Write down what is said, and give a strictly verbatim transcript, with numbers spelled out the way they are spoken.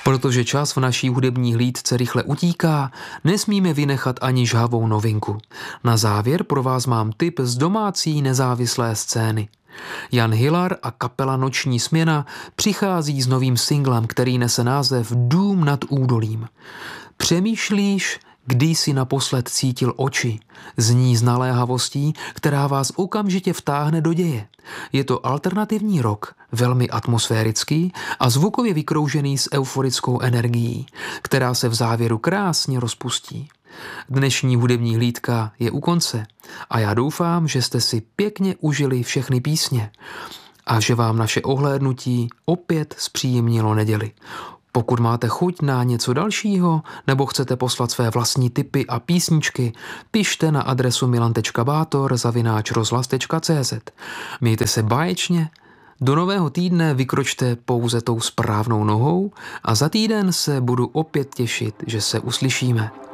Protože čas v naší hudební hlídce rychle utíká, nesmíme vynechat ani žhavou novinku. Na závěr pro vás mám tip z domácí nezávislé scény. Jan Hillar a kapela Noční směna přichází s novým singlem, který nese název Dům nad údolím. Přemýšlíš, kdy jsi naposled cítil oči, zní s naléhavostí, která vás okamžitě vtáhne do děje. Je to alternativní rock, velmi atmosférický a zvukově vykroužený s euforickou energií, která se v závěru krásně rozpustí. Dnešní hudební hlídka je u konce a já doufám, že jste si pěkně užili všechny písně a že vám naše ohlédnutí opět zpříjemnilo neděli. Pokud máte chuť na něco dalšího nebo chcete poslat své vlastní tipy a písničky, pište na adresu milan tečka bátor zavináč rozhlas tečka cé zet. Mějte se báječně, do nového týdne vykročte pouze tou správnou nohou a za týden se budu opět těšit, že se uslyšíme.